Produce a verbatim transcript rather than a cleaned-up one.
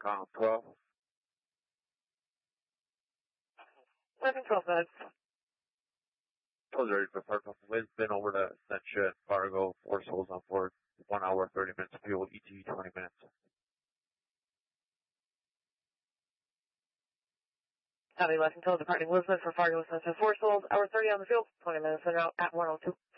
Column twelve. Living twelve minutes. I was ready for park off the wind's been over to Essentia and Fargo, four souls on board, one hour, thirty minutes fuel, E T twenty minutes. Copy, Lexington departing Lisbon for Fargo, Essentia, four souls, hour thirty on the field, twenty minutes en route at one oh two.